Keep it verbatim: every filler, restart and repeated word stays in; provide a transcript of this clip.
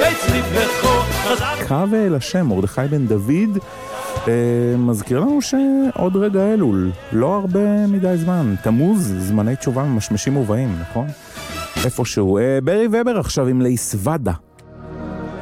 קו אל השם, מרדכי בן דוד, מזכיר לנו שעוד רגע אלול, לא הרבה מדי זמן, תמוז, זמני תשובה ממשמשים ובאים, נכון? איפשהו. ברי ובר עכשיו עם ליסוודה.